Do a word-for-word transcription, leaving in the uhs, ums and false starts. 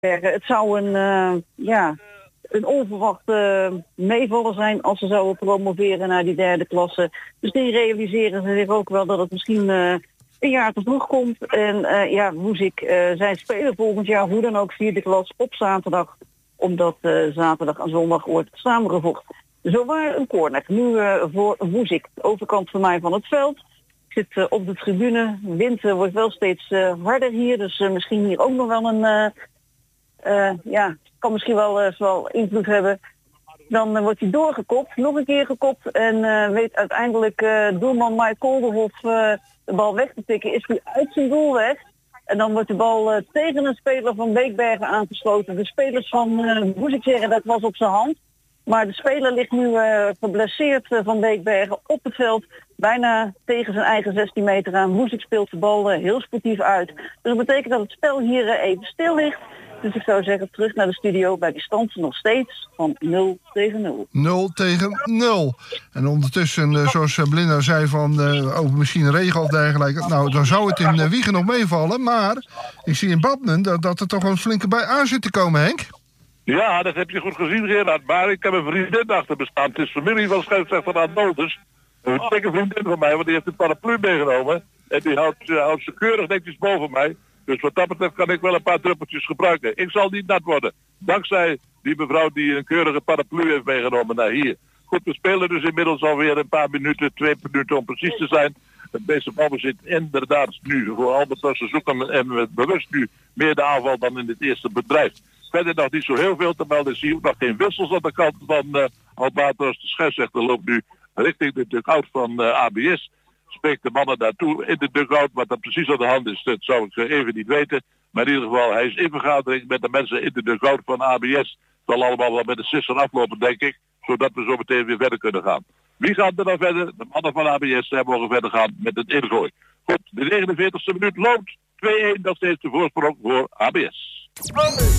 Het zou een, uh, ja, een onverwachte meevaller zijn als ze zouden promoveren naar die derde klasse. Dus die realiseren ze zich ook wel dat het misschien uh, een jaar te vroeg komt. En uh, ja, Woezik, uh, zij spelen volgend jaar hoe dan ook vierde klas op zaterdag. Omdat uh, zaterdag en zondag wordt samengevoegd. Zowaar een corner. Nu uh, voor Woezik, de overkant van mij van het veld. Ik zit uh, op de tribune. De wind uh, wordt wel steeds uh, harder hier. Dus uh, misschien hier ook nog wel een... Uh, uh, ja, kan misschien wel, uh, wel invloed hebben. Dan uh, wordt hij doorgekopt. Nog een keer gekopt. En uh, weet uiteindelijk uh, doelman Mike Kolderhof uh, de bal weg te tikken. Is hij uit zijn doel weg. En dan wordt de bal uh, tegen een speler van Beekbergen aangesloten. De spelers van uh, Woezik zeggen dat was op zijn hand. Maar de speler ligt nu uh, geblesseerd uh, van Beekbergen op het veld. Bijna tegen zijn eigen zestien meter aan. Woezik speelt de bal uh, heel sportief uit. Dus dat betekent dat het spel hier uh, even stil ligt. Dus ik zou zeggen terug naar de studio bij die stand nog steeds van nul tegen nul. nul tegen nul. En ondertussen, uh, zoals Belinda zei, van uh, over misschien regen of dergelijke. Nou, dan zou het in uh, Wiegen nog meevallen. Maar ik zie in Badmen dat, dat er toch een flinke bij aan zit te komen, Henk. Ja, dat heb je goed gezien, Gerard. Maar ik heb een vriendin achter me staan. Het is familie van scheidsrechter aan Nolders. Een dikke vriendin van mij, want die heeft een paraplu meegenomen. En die houdt, uh, houdt ze keurig netjes boven mij. Dus wat dat betreft kan ik wel een paar druppeltjes gebruiken. Ik zal niet nat worden. Dankzij die mevrouw die een keurige paraplu heeft meegenomen naar hier. Goed, we spelen dus inmiddels alweer een paar minuten, twee minuten om precies te zijn. Het meeste balbezit inderdaad nu voor Albertus. Ze zoeken en we bewust nu meer de aanval dan in het eerste bedrijf. Verder nog niet zo heel veel te melden. Zie je ook nog geen wissels aan de kant van uh, Albatros. De scheidsrechter loopt nu richting de dugout van uh, A B S. Spreekt de mannen daartoe in de dugout. Wat er precies aan de hand is, dat zou ik uh, even niet weten. Maar in ieder geval, hij is in vergadering met de mensen in de dugout van A B S. Het zal allemaal wel met de sisser aflopen, denk ik. Zodat we zo meteen weer verder kunnen gaan. Wie gaat er dan verder? De mannen van A B S zijn mogen verder gaan met het ingooi. Goed, de negenenveertigste minuut loopt. twee-een, dat steeds de voorsprong voor A B S.